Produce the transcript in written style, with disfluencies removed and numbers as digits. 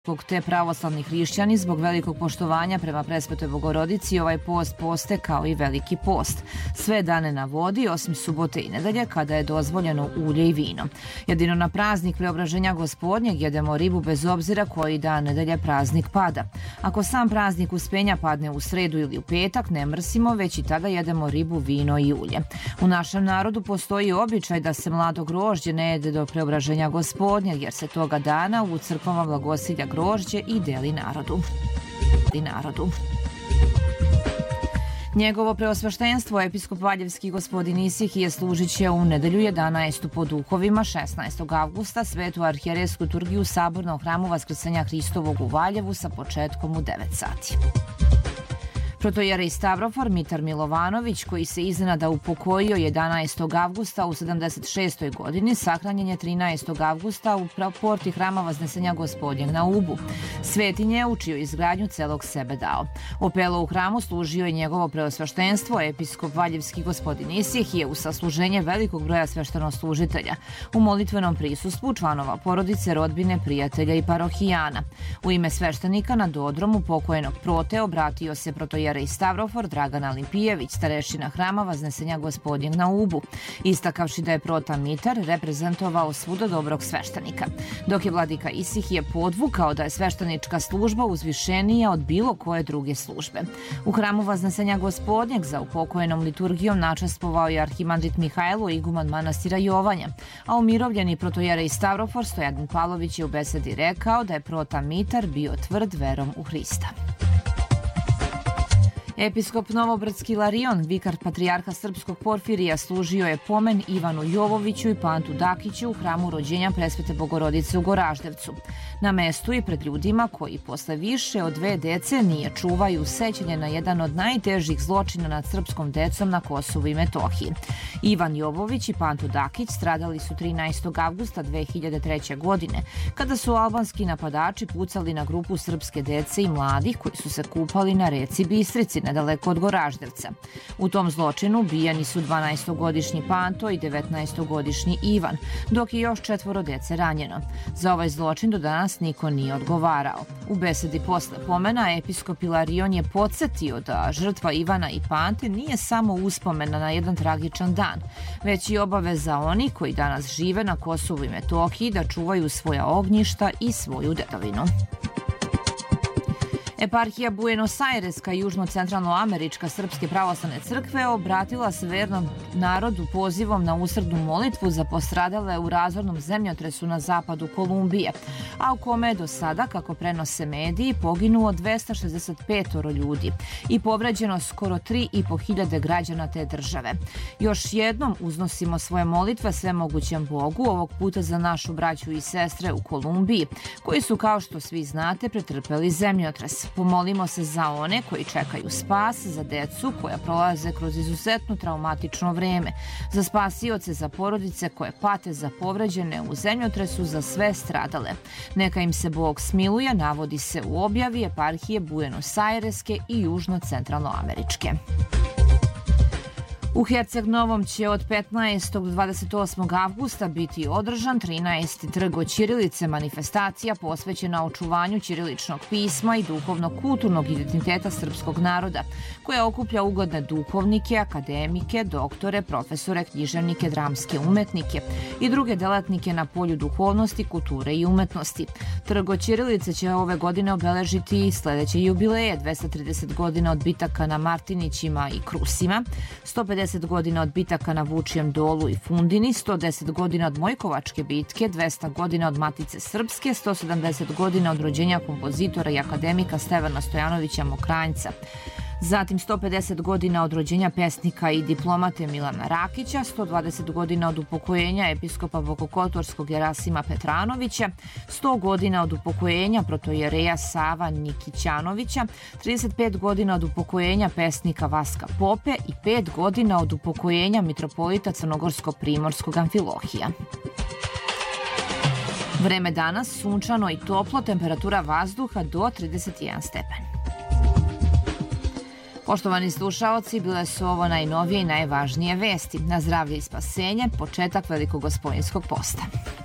te pravoslavni hrišćani zbog velikog poštovanja prema Presvetoj Bogorodici ovaj post poste kao i veliki post. Sve dane na vodi, osim subote i nedelje, kada je dozvoljeno ulje i vino. Jedino na praznik Preobraženja Gospodnjeg jedemo ribu bez obzira koji dan nedelje praznik pada. Ako sam praznik Uspenja padne u sredu ili u petak, ne mrsimo, već i tada jedemo ribu, vino i ulje. U našem narodu postoji običaj da se mlado grožđe ne jede do Preobraženja Gospodnjeg, jer se toga dana u crkvama blagosilja grožđe i deli narodu. Njegovo preosveštenstvo, episkop Valjevski gospodin Isihije, služit će u nedelju 11. po duhovima 16. avgusta svetu arhijerejsku liturgiju Sabornog hramu Vaskrsenja Hristovog u Valjevu sa početkom u 9 sati. Protojerej Stavrofor Mitar Milovanović, koji se iznenada upokojio 11. avgusta u 76. godini, sahranjen je 13. avgusta u porti hrama Vaznesenja Gospodnjeg na Ubu. Svetinje u čiju izgradnju celog sebe dao. Opelo u hramu služio je njegovo preosveštenstvo, episkop Valjevski gospodin Isihije, u sasluženje velikog broja sveštenoslужitelja, u molitvenom prisustvu članova porodice, rodbine, prijatelja i parohijana. U ime sveštenika na dodromu pokojnog Prote obratio se protojerej Stavrofor Dragan Alimpijević, starešina hrama Vaznesenja Gospodnjeg na Ubu, istakavši da je Prota Mitar reprezentovao svuda dobrog sveštenika, dok je vladika Isihije podvukao da je sveštenička služba uzvišenija od bilo koje druge službe. U hramu Vaznesenja Gospodnjeg za upokojenom liturgijom načestvovao je arhimandrit Mihajlo, iguman manastira Jovanja, a umirovljeni protojerej Stavrofor Stojan Pavlović je u besedi rekao da je Prota Mitar bio tvrd verom u Hrista. Episkop Novobrdski Ilarion, vikar patrijarha srpskog Porfirija, služio je pomen Ivanu Jovoviću i Pantu Dakiću u hramu rođenja Presvete Bogorodice u Goraždevcu. Na mestu i pred ljudima koji posle više od 2 decenije čuvaju sećanje na jedan od najtežih zločina nad srpskom decom na Kosovu i Metohiji. Ivan Jovović i Pantu Dakić stradali su 13. avgusta 2003. godine, kada su albanski napadači pucali na grupu srpske dece i mladih koji su se kupali na reci Bistrici, nedaleko od Goraždevca. U tom zločinu ubijeni su 12-godišnji Panto i 19-godišnji Ivan, dok je još 4 dece ranjeno. Za ovaj zločin do danas niko nije odgovarao. U besedi posle pomena episkop Ilarion je podsjetio da žrtva Ivana i Pante nije samo uspomena na jedan tragičan dan, već i obaveza onih koji danas žive na Kosovu i Metohiji da čuvaju svoja ognjišta i svoju dedovinu. Eparhija Buenos Aireska južno-centralnoamerička Srpske pravoslavne crkve obratila se vernom narodu pozivom na usrdnu molitvu za postradale u razornom zemljotresu na zapadu Kolumbije, a u kome je do sada, kako prenose mediji, poginulo 265 ljudi i povređeno skoro 3.500 građana te države. Još jednom uznosimo svoje molitve svemogućem Bogu, ovog puta za našu braću i sestre u Kolumbiji, koji su, kao što svi znate, pretrpeli zemljotres. Pomolimo se za one koji čekaju spas, za decu koja prolaze kroz izuzetno traumatično vreme, za spasioce, za porodice koje pate, za povređene u zemljotresu, za sve stradale. Neka im se Bog smiluje, navodi se u objavi Eparhije Buenos Aireske i južno-centralnoameričke. U Herceg Novom će od 15. do 28. avgusta biti održan 13. trg od ćirilice, manifestacija posvećena očuvanju ćiriličnog pisma i duhovno-kulturnog identiteta srpskog naroda, koja okuplja ugledne duhovnike, akademike, doktore, profesore, književnike, dramske umetnike i druge delatnike na polju duhovnosti, kulture i umetnosti. Trg od ćirilice će ove godine obeležiti sledeće jubileje: 230 godina od bitaka na Martinićima i Krusima, 150 godina od bitaka na Vučijem Dolu i Fundini, 110 godina od Mojkovačke bitke, 200 godina od Matice Srpske, 170 godina od rođenja kompozitora i akademika Stevana Stojanovića Mokranjca. Zatim 150 godina od rođenja pesnika i diplomate Milana Rakića, 120 godina od upokojenja episkopa Bokokotorskog Jerasima Petranovića, 100 godina od upokojenja protojereja Sava Nikićanovića, 35 godina od upokojenja pesnika Vaska Pope i 5 godina od upokojenja mitropolita Crnogorsko-Primorskog Amfilohija. Vreme danas sunčano i toplo, temperatura vazduha do 31 stepen. Poštovani slušaoci, bile su ovo najnovije i najvažnije vesti. Na zdravlje i spasenje, početak velikog gospodinskog posta.